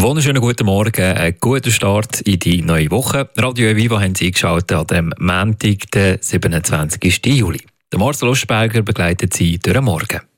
Wunderschönen guten Morgen, einen guten Start in die neue Woche. Radio Viva haben Sie eingeschaltet an dem Montag, den 27. Juli. Der Marcel Oschberger begleitet Sie durch den Morgen.